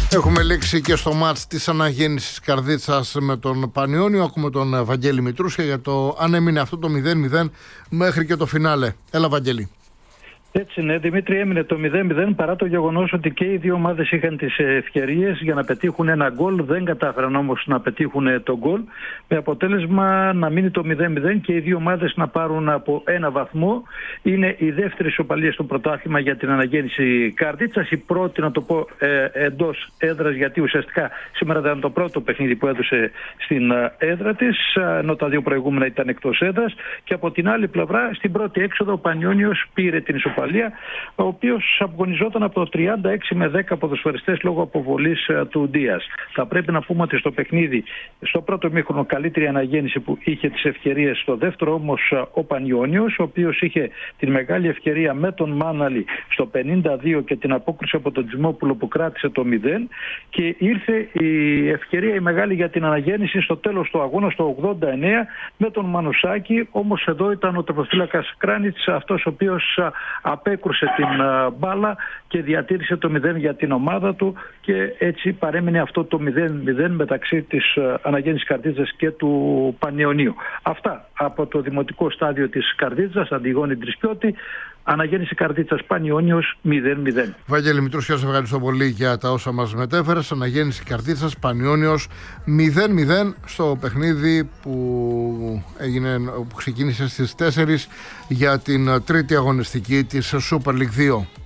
Έχουμε λήξει και στο μάτς της αναγέννησης Καρδίτσας με τον Πανιώνιο. Ακούμε τον Βαγγέλη Μητρούσια για το αν έμεινε αυτό το 0-0 μέχρι και το φινάλε. Έλα Βαγγέλη. Έτσι είναι, Δημήτρη, έμεινε το 0-0 παρά το γεγονός ότι και οι δύο ομάδες είχαν τις ευκαιρίες για να πετύχουν ένα γκολ. Δεν κατάφεραν όμως να πετύχουν το γκολ, με αποτέλεσμα να μείνει το 0-0 και οι δύο ομάδες να πάρουν από ένα βαθμό. Είναι η δεύτερη ισοπαλία στο πρωτάθλημα για την αναγέννηση Καρδίτσας. Η πρώτη, να το πω, εντός έδρας, γιατί ουσιαστικά σήμερα ήταν το πρώτο παιχνίδι που έδωσε στην έδρα της, ενώ τα δύο προηγούμενα ήταν εκτός έδρας. Και από την άλλη πλευρά, στην πρώτη έξοδο, ο Πανιώνιος πήρε την ισοπαλία, ο οποίος αγωνιζόταν από το 36 με 10 ποδοσφαιριστές λόγω αποβολής του Ντίας. Θα πρέπει να πούμε ότι στο παιχνίδι, στο πρώτο ημίχρονο, καλύτερη αναγέννηση που είχε τις ευκαιρίες. Στο δεύτερο όμως ο Πανιώνιος, ο οποίος είχε την μεγάλη ευκαιρία με τον Μάναλη στο 52 και την απόκριση από τον Τζιμόπουλο που κράτησε το 0, και ήρθε η ευκαιρία η μεγάλη για την αναγέννηση στο τέλος του αγώνα, στο 89, με τον Μανουσάκη. Όμως εδώ ήταν ο τερματοφύλακας Κράνιτς αυτός ο οποίος απέκρουσε την μπάλα και διατήρησε το 0 για την ομάδα του, και έτσι παρέμεινε αυτό το 0-0 μεταξύ της αναγέννησης Καρδίτσας και του Πανιωνίου. Αυτά από το δημοτικό στάδιο της Καρδίτσας, Αντιγόνη Τρισπιώτη. Αναγέννηση Καρδίτσας Πανιώνιος 0-0. Βαγγέλη Μητρούσια, σε ευχαριστώ πολύ για τα όσα μας μετέφερες. Αναγέννηση Καρδίτσας Πανιώνιος 0-0 στο παιχνίδι που ξεκίνησε στις 4 για την τρίτη αγωνιστική της Super League 2.